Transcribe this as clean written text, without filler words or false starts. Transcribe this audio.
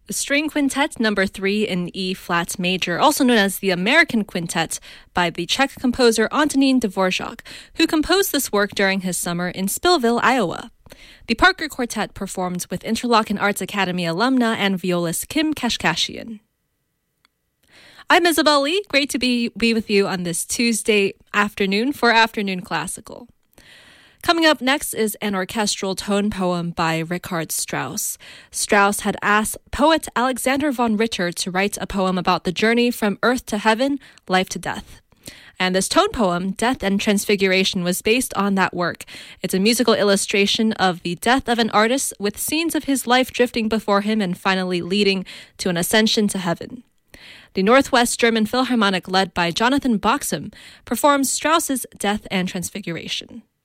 The String Quintet number 3 in E-flat major, also known as the American Quintet, by the Czech composer Antonín Dvořák, who composed this work during his summer in Spillville, Iowa. The Parker Quartet performed with Interlochen Arts Academy alumna and violist Kim Kashkashian. I'm Isabel Lee. Great to be with you on this Tuesday afternoon for Afternoon Classical. Coming up next is an orchestral tone poem by Richard Strauss. Strauss had asked poet Alexander von Ritter to write a poem about the journey from earth to heaven, life to death. And this tone poem, Death and Transfiguration, was based on that work. It's a musical illustration of the death of an artist with scenes of his life drifting before him and finally leading to an ascension to heaven. The Northwest German Philharmonic, led by Jonathan Boxham, performs Strauss's Death and Transfiguration.